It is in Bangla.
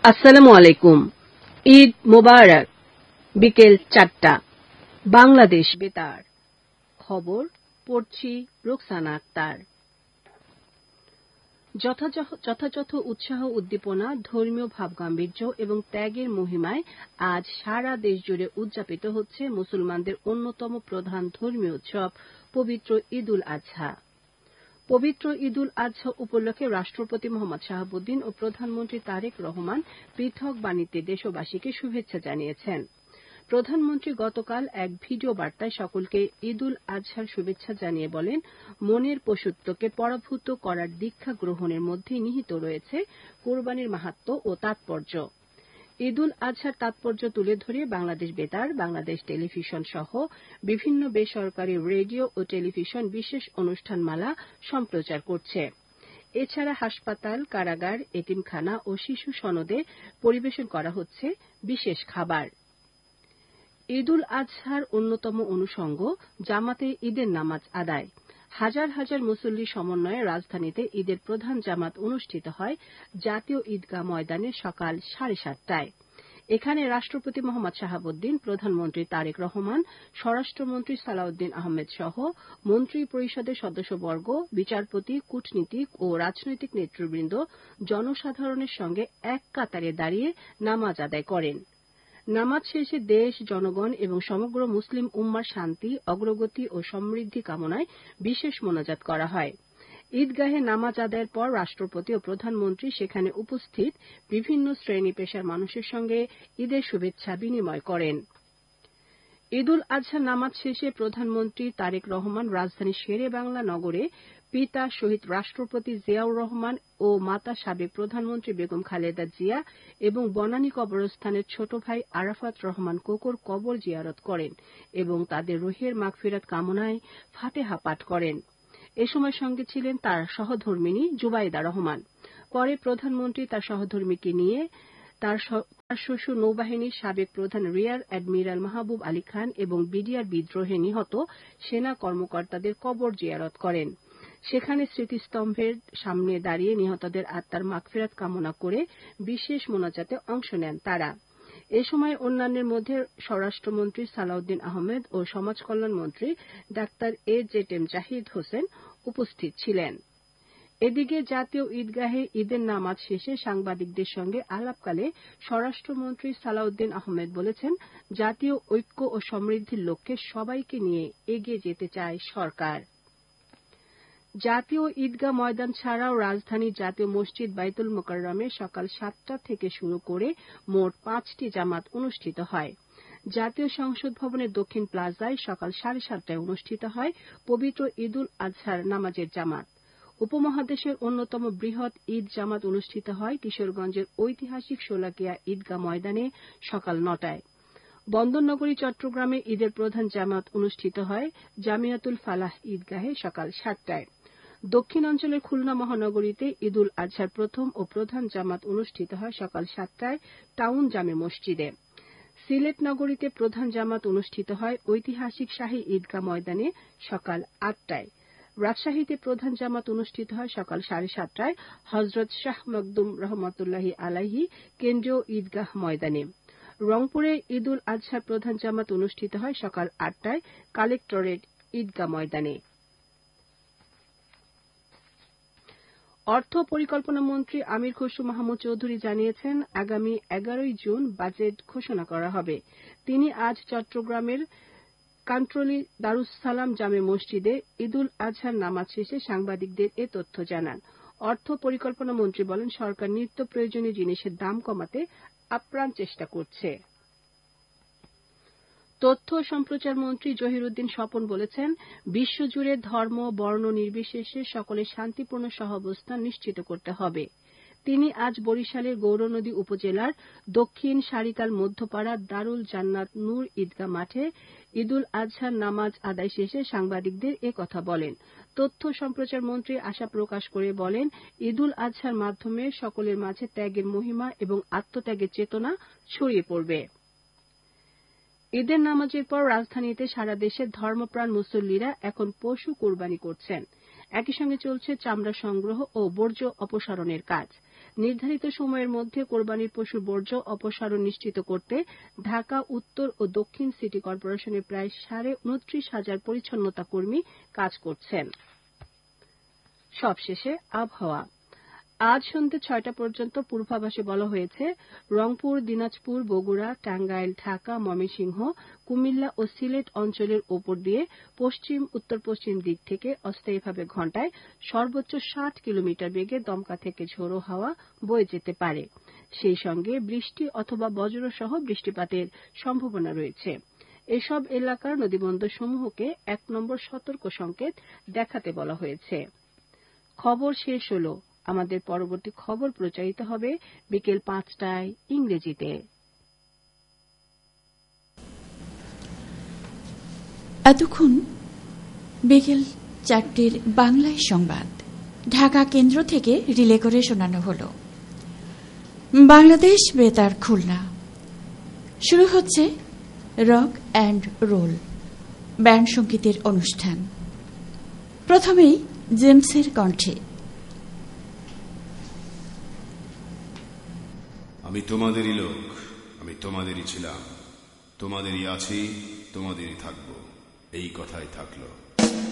আসসালামু আলাইকুম। ঈদ মোবারক। বিকেল ৪টা। বাংলাদেশ বেতার খবর পড়ছি রোকসানা আক্তার। যথাযথ উৎসাহ উদ্দীপনা, ধর্মীয় ভাবগাম্ভীর্য এবং ত্যাগের মহিমায় আজ সারা দেশ জুড়ে উদযাপিত হচ্ছে মুসলমানদের অন্যতম প্রধান ধর্মীয় উৎসব পবিত্র ঈদ উল আজহা। পবিত্র ঈদ উল আজহা উপলক্ষে রাষ্ট্রপতি মোহাম্মদ শাহাবুদ্দিন ও প্রধানমন্ত্রী তারেক রহমান পৃথক বাণীতে দেশবাসীকে শুভেচ্ছা জানিয়েছেন। প্রধানমন্ত্রী গতকাল এক ভিডিও বার্তায় সকলকে ঈদ উল আজহার শুভেচ্ছা জানিয়ে বলেন, মনের পশুত্বকে পরাভূত করার দীক্ষা গ্রহণের মধ্যে নিহিত রয়েছে কোরবানির মাহাত্ম্য ও তাৎপর্য। ঈদ উল আজহার তাৎপর্য তুলে ধরে বাংলাদেশ বেতার, বাংলাদেশ টেলিভিশন সহ বিভিন্ন বেসরকারি রেডিও ও টেলিভিশন বিশেষ অনুষ্ঠানমালা সম্প্রচার করছে। এছাড়া হাসপাতাল, কারাগার, এতিমখানা ও শিশু সনদে পরিবেশন করা হচ্ছে বিশেষ খাবার। ঈদ উল আজহার অন্যতম অনুষঙ্গ জামাতে ঈদের নামাজ আদায়। হাজার হাজার মুসল্লির সমন্বয়ে রাজধানীতে ঈদের প্রধান জামাত অনুষ্ঠিত হয় জাতীয় ঈদগাহ ময়দানে সকাল 7:30টায়। এখানে রাষ্ট্রপতি মোহাম্মদ শাহাবুদ্দিন, প্রধানমন্ত্রী তারেক রহমান, স্বরাষ্ট্রমন্ত্রী সালাউদ্দিন আহমেদ সহ মন্ত্রী পরিষদের সদস্যবর্গ, বিচারপতি, কূটনীতিক ও রাজনৈতিক নেতৃবৃন্দ জনসাধারণের সঙ্গে এক কাতারে দাঁড়িয়ে নামাজ আদায় করেন। নামাজ শেষে দেশ, জনগণ এবং সমগ্র মুসলিম উম্মার শান্তি, অগ্রগতি ও সমৃদ্ধি কামনায় বিশেষ মোনাজাত করা হয়। ঈদগাহে নামাজ আদায়ের পর রাষ্ট্রপতি ও প্রধানমন্ত্রী সেখানে উপস্থিত বিভিন্ন শ্রেণী পেশার মানুষের সঙ্গে ঈদের শুভেচ্ছা বিনিময় করেন। ঈদ উল আজহা নামাজ শেষে প্রধানমন্ত্রী তারেক রহমান রাজধানীর শেরেবাংলা নগরে পিতা শহীদ রাষ্ট্রপতি জিয়াউর রহমান ও মাতা সাবেক প্রধানমন্ত্রী বেগম খালেদা জিয়া এবং বনানী কবরস্থানের ছোট ভাই আরাফাত রহমান কোকোর কবর জিয়ারত করেন এবং তাদের রুহের মাগফিরাত কামনায় ফাতেহা পাঠ করেন। এ সময় সঙ্গে ছিলেন তার সহধর্মিণী জুবাইদা রহমান। পরে প্রধানমন্ত্রী তার সহধর্মীকে নিয়ে তার শ্বশুর নৌবাহিনীর সাবেক প্রধান রিয়ার অ্যাডমিরাল মাহবুব আলী খান এবং বিডিআর বিদ্রোহে নিহত সেনা কর্মকর্তাদের কবর জিয়ারত করেন। সেখানে স্মৃতিস্তম্ভের সামনে দাঁড়িয়ে নিহতদের আত্মার মাগফিরাত কামনা করে বিশেষ মোনাজাতে অংশ নেন তারা। এ সময় অন্যান্যের মধ্যে স্বরাষ্ট্রমন্ত্রী সালাউদ্দিন আহমেদ ও সমাজকল্যাণ মন্ত্রী ডাক্তার এজেডএম জাহিদ হোসেন উপস্থিত ছিলেন। এদিকে জাতীয় ঈদগাহে ঈদের নামাজ শেষে সাংবাদিকদের সঙ্গে আলাপকালে স্বরাষ্ট্রমন্ত্রী সালাউদ্দিন আহমেদ বলেছেন, জাতীয় ঐক্য ও সমৃদ্ধির লক্ষ্যে সবাইকে নিয়ে এগিয়ে যেতে চায় সরকার। জাতীয় ঈদগাহ ময়দান ছাড়াও রাজধানীর জাতীয় মসজিদ বাইতুল মোকাররমে সকাল 7টা থেকে শুরু করে মোট 5টি জামাত অনুষ্ঠিত হয়। জাতীয় সংসদ ভবনের দক্ষিণ প্লাজায় সকাল 7:30টায় অনুষ্ঠিত হয় পবিত্র ঈদ উল আজহার নামাজের জামাত। উপমহাদেশের অন্যতম বৃহৎ ঈদ জামাত অনুষ্ঠিত হয় কিশোরগঞ্জের ঐতিহাসিক শোলাকিয়া ঈদগাহ ময়দানে সকাল 9টায়। বন্দরনগরী চট্টগ্রামে ঈদের প্রধান জামাত অনুষ্ঠিত হয় জামিয়াতুল ফালাহ ঈদগাহে সকাল 7টায়। দক্ষিণাঞ্চলের খুলনা মহানগরীতে ঈদ উল আজহার প্রথম ও প্রধান জামাত অনুষ্ঠিত হয় সকাল 7টায় টাউন জামে মসজিদে। সিলেট নগরীতে প্রধান জামাত অনুষ্ঠিত হয় ঐতিহাসিক শাহী ঈদগাহ ময়দানে সকাল 8টায়। রাজশাহীতে প্রধান জামাত অনুষ্ঠিত হয় সকাল 7:30টায় হযরত শাহ মখদুম রহমতুল্লাহি আলাইহি কেন্দ্রীয় ঈদগাহ ময়দানে। রংপুরে ঈদ উল আজহার প্রধান জামাত অনুষ্ঠিত হয় সকাল 8টায় কালেক্টরেট ঈদগাহ ময়দানে। অর্থ পরিকল্পনা মন্ত্রী আমির খসরু মাহমুদ চৌধুরী জানিয়েছেন, আগামী 11ই জুন বাজেট ঘোষণা করা হবে। তিনি আজ চট্টগ্রামের কান্ট্রোলি দারুস সালাম জামে মসজিদে ঈদ উল আজহার নামাজ শেষে সাংবাদিকদের এ তথ্য জানান। অর্থ পরিকল্পনা মন্ত্রী বলেন, সরকার নিত্য প্রয়োজনীয় জিনিসের দাম কমাতে আপ্রাণ চেষ্টা করছে। তথ্য ও সম্প্রচার মন্ত্রী জহিরুদ্দিন স্বপন বলেছেন, বিশ্বজুড়ে ধর্ম, বর্ণ নির্বিশেষে সকলের শান্তিপূর্ণ সহাবস্থান নিশ্চিত করতে হবে। তিনি আজ বরিশালের গৌরনদী উপজেলার দক্ষিণ সারিকাল মধ্যপাড়া দারুল জান্নাত নূর ঈদগাহ মাঠে ঈদ উল আজহার নামাজ আদায় শেষে সাংবাদিকদের এ কথা বলেন। তথ্য সম্প্রচার মন্ত্রী আশা প্রকাশ করে বলেন, ঈদ উল আজহার মাধ্যমে সকলের মাঝে ত্যাগের মহিমা এবং আত্মত্যাগের চেতনা ছড়িয়ে পড়বে। ঈদের নামাজের পর রাজধানীতে সারা দেশের ধর্মপ্রাণ মুসল্লিরা এখন পশু কোরবানি করছেন। একই সঙ্গে চলছে চামড়া সংগ্রহ ও বর্জ্য অপসারণের কাজ। নির্ধারিত সময়ের মধ্যে কোরবানির পশুর বর্জ্য অপসারণ নিশ্চিত করতে ঢাকা উত্তর ও দক্ষিণ সিটি কর্পোরেশনের প্রায় 29,500 পরিচ্ছন্নতা কর্মী কাজ করছেন। সবশেষে আবহাওয়া। আজ সন্ধ্যে 6টা পর্যন্ত পূর্বাভাসে বলা হয়েছে রংপুর, দিনাজপুর, বগুড়া, টাঙ্গাইল, ঢাকা, ময়মনসিংহ, কুমিল্লা ও সিলেট অঞ্চলের ওপর দিয়ে পশ্চিম উত্তর পশ্চিম দিক থেকে অস্থায়ীভাবে ঘণ্টায় সর্বোচ্চ 60 কিলোমিটার বেগে দমকা থেকে ঝোড়ো হাওয়া বয়ে যেতে পারে। সেই সঙ্গে বৃষ্টি অথবা বজ্রসহ বৃষ্টিপাতের সম্ভাবনা রয়েছে। এসব এলাকার নদীবন্দরসমূহকে 1 নম্বর সতর্ক সংকেত দেখাতে বলা হয়েছে। খবর শেষ হলো। আমাদের পরবর্তী খবর প্রচারিত হবে বিকেল 5টায় ইংরেজিতে। এতক্ষণ বিকেল 4টের বাংলায় সংবাদ ঢাকা কেন্দ্র থেকে রিলে করে শোনানো হল। বাংলাদেশ বেতার খুলনা। শুরু হচ্ছে রক অ্যান্ড রোল ব্যান্ড সঙ্গীতের অনুষ্ঠান। প্রথমেই জেমসের কণ্ঠে। আমি তোমাদেরই লোক, আমি তোমাদেরই ছিলাম, তোমাদেরই আছি, তোমাদেরই থাকবো, এই কথাই থাকলো।